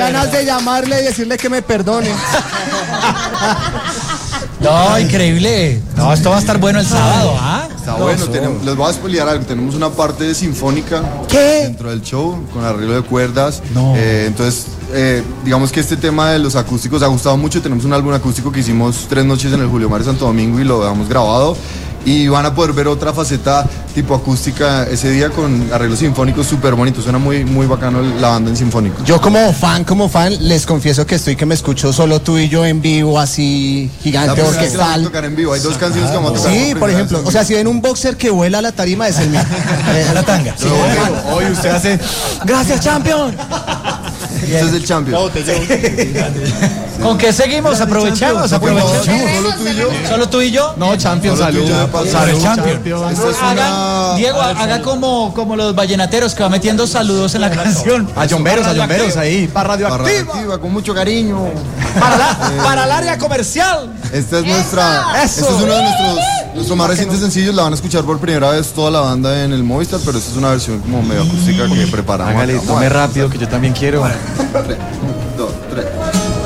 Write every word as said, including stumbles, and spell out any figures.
ganas de llamarle y decirle que me perdone. No, increíble. No, esto va a estar bueno el sábado, ¿ah? Está bueno, tenemos, les voy a spoilear algo. Tenemos una parte sinfónica ¿Qué? dentro del show, con arreglo de cuerdas. No. Eh, entonces, eh, digamos que este tema de los acústicos ha gustado mucho. Tenemos un álbum acústico que hicimos tres noches en el Julio Mario Santo Domingo y lo dejamos grabado. Y van a poder ver otra faceta tipo acústica ese día con arreglos sinfónicos súper bonitos. Suena muy, muy bacano la banda en sinfónico. Yo como fan, como fan, les confieso que estoy que me escucho solo tú y yo en vivo, así La gigante primera vez que la vamos a orquestal. tocar en vivo. Hay dos canciones que vamos a tocar. Sí, por primera ejemplo, vez o en sea, vivo. si ven un boxer que vuela a la tarima es el mío. A la tanga. Sí, hoy usted hace, gracias, champion. Este es el champion. ¿Con qué seguimos? Aprovechamos, aprovechamos. Solo tú y yo. ¿Solo tú y yo? No, champion, Solo tú y salud. yo de paso. Salud, Champion. champion. Esta es Haga, una... Diego, haga como, como los vallenateros que va metiendo saludos en la canción. A yomberos, a yomberos ahí, para Para radioactiva. activa, con mucho cariño. Para, la- para el área comercial. Esta es nuestra. Eso. Este es uno de nuestros, nuestros más recientes sencillos. La van a escuchar por primera vez toda la banda en el Movistar, pero esta es una versión como medio acústica que preparamos. Hágale, acá. tome rápido que yo también quiero.